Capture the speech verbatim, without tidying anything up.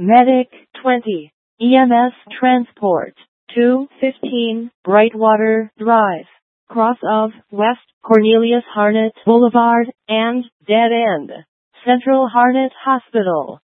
Medic twenty, E M S Transport two fifteen, Brightwater Drive, cross of West Cornelius Harnett Boulevard and Dead End, Central Harnett Hospital.